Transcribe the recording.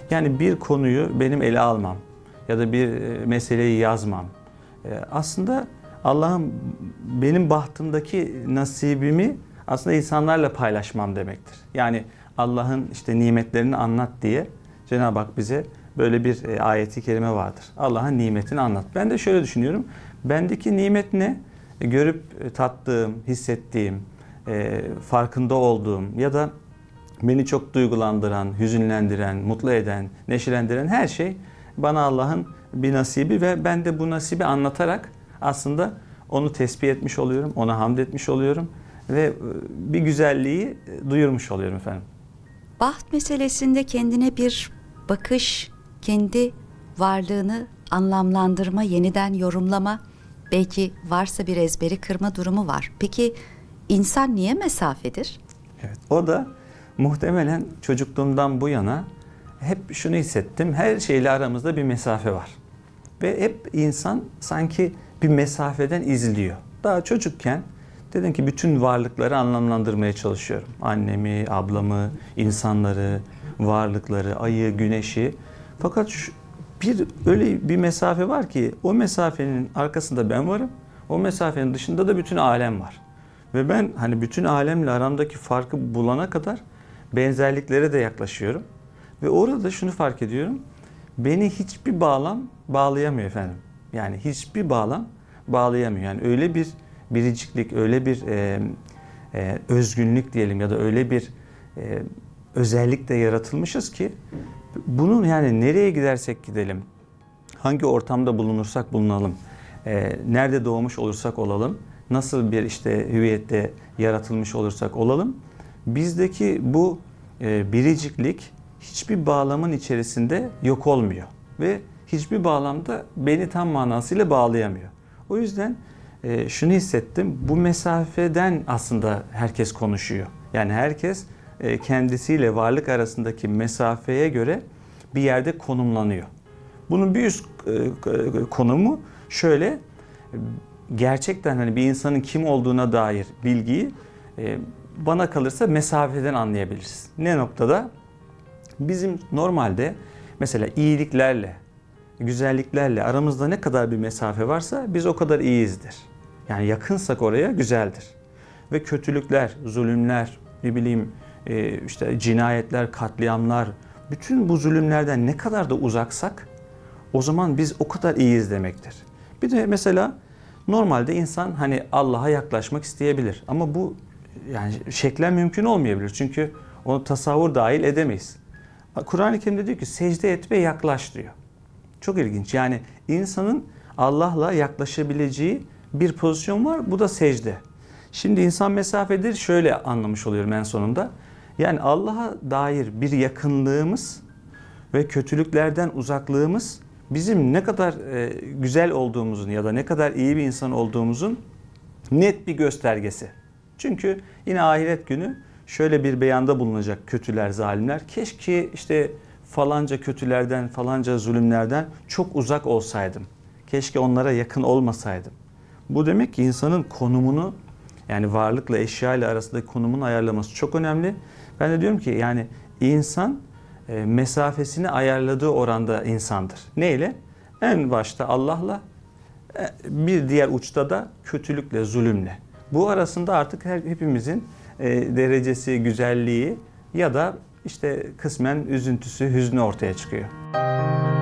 Yani bir konuyu benim ele almam ya da bir meseleyi yazmam. Aslında Allah'ın benim bahtımdaki nasibimi aslında insanlarla paylaşmam demektir. Yani Allah'ın işte nimetlerini anlat diye Cenab-ı Hak bize böyle bir ayeti kerime vardır. Allah'ın nimetini anlat. Ben de şöyle düşünüyorum. Bendeki nimet ne? Görüp tattığım, hissettiğim, farkında olduğum ya da beni çok duygulandıran, hüzünlendiren, mutlu eden, neşelendiren her şey bana Allah'ın bir nasibi ve ben de bu nasibi anlatarak aslında onu tesbih etmiş oluyorum, ona hamd etmiş oluyorum ve bir güzelliği duyurmuş oluyorum efendim. Baht meselesinde kendine bir bakış, kendi varlığını anlamlandırma, yeniden yorumlama, belki varsa bir ezberi kırma durumu var. Peki insan niye mesafedir? Evet, o da muhtemelen çocukluğumdan bu yana hep şunu hissettim. Her şeyle aramızda bir mesafe var. Ve hep insan sanki bir mesafeden izliyor. Daha çocukken dedim ki bütün varlıkları anlamlandırmaya çalışıyorum. Annemi, ablamı, insanları, varlıkları, ayı, güneşi. Fakat öyle bir mesafe var ki o mesafenin arkasında ben varım. O mesafenin dışında da bütün alem var. Ve ben hani bütün alemle aramdaki farkı bulana kadar benzerliklere de yaklaşıyorum. Ve orada şunu fark ediyorum. Beni hiçbir bağlam bağlayamıyor efendim. Yani hiçbir bağlam bağlayamıyor. Yani öyle bir biriciklik, öyle bir özgünlük diyelim ya da öyle bir özellikle yaratılmışız ki bunun yani nereye gidersek gidelim, hangi ortamda bulunursak bulunalım, nerede doğmuş olursak olalım, nasıl bir işte hüviyette yaratılmış olursak olalım, bizdeki bu biriciklik hiçbir bağlamın içerisinde yok olmuyor ve hiçbir bağlamda beni tam manasıyla bağlayamıyor. O yüzden şunu hissettim, bu mesafeden aslında herkes konuşuyor. Yani herkes kendisiyle varlık arasındaki mesafeye göre bir yerde konumlanıyor. Bunun bir üst konumu şöyle, gerçekten hani bir insanın kim olduğuna dair bilgiyi bana kalırsa mesafeden anlayabiliriz. Ne noktada? Bizim normalde mesela iyiliklerle, güzelliklerle aramızda ne kadar bir mesafe varsa biz o kadar iyiyizdir. Yani yakınsak oraya güzeldir. Ve kötülükler, zulümler, ne bileyim işte cinayetler, katliamlar, bütün bu zulümlerden ne kadar da uzaksak o zaman biz o kadar iyiyiz demektir. Bir de mesela normalde insan hani Allah'a yaklaşmak isteyebilir ama bu yani şeklen mümkün olmayabilir. Çünkü onu tasavvur dahil edemeyiz. Kur'an-ı Kerim'de diyor ki secde et ve yaklaş diyor. Çok ilginç. Yani insanın Allah'la yaklaşabileceği bir pozisyon var. Bu da secde. Şimdi insan mesafedir şöyle anlamış oluyorum en sonunda. Yani Allah'a dair bir yakınlığımız ve kötülüklerden uzaklığımız bizim ne kadar güzel olduğumuzun ya da ne kadar iyi bir insan olduğumuzun net bir göstergesi. Çünkü yine ahiret günü şöyle bir beyanda bulunacak kötüler, zalimler. Keşke işte falanca kötülerden, falanca zulümlerden çok uzak olsaydım. Keşke onlara yakın olmasaydım. Bu demek ki insanın konumunu, yani varlıkla eşya ile arasındaki konumunu ayarlaması çok önemli. Ben de diyorum ki yani insan mesafesini ayarladığı oranda insandır. Neyle? En başta Allah'la, bir diğer uçta da kötülükle, zulümle. Bu arasında artık hepimizin derecesi, güzelliği ya da işte kısmen üzüntüsü, hüznü ortaya çıkıyor.